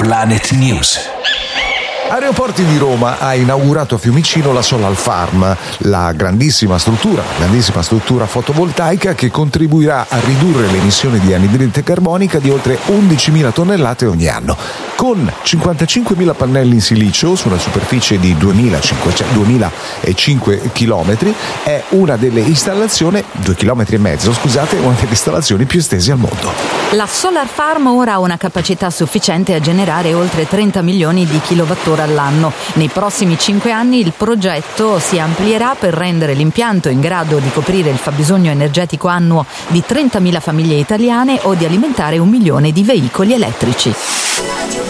Planet News. Aeroporti di Roma ha inaugurato a Fiumicino la Solar Farm, la grandissima struttura fotovoltaica che contribuirà a ridurre le emissioni di anidride carbonica di oltre 11.000 tonnellate ogni anno. Con 55.000 pannelli in silicio su una superficie di 2.500 km, è una delle installazioni, 2,5 km, una delle installazioni più estese al mondo. La Solar Farm ora ha una capacità sufficiente a generare oltre 30 milioni di kilowattora all'anno. Nei prossimi 5 anni il progetto si amplierà per rendere l'impianto in grado di coprire il fabbisogno energetico annuo di 30.000 famiglie italiane o di alimentare 1 milione di veicoli elettrici.